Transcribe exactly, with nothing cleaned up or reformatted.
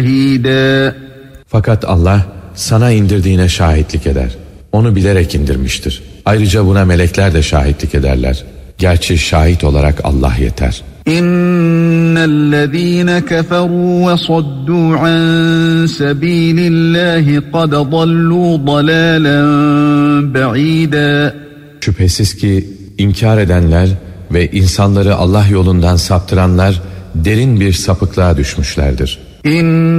Fakat Allah sana indirdiğine şahitlik eder. Onu bilerek indirmiştir. Ayrıca buna melekler de şahitlik ederler. Gerçi şahit olarak Allah yeter. İnnellezîne keferû ve saddû an sebîlillâhi kad dallû dalâlen ba'îdâ. Şüphesiz ki inkar edenler ve insanları Allah yolundan saptıranlar derin bir sapıklığa düşmüşlerdir. İn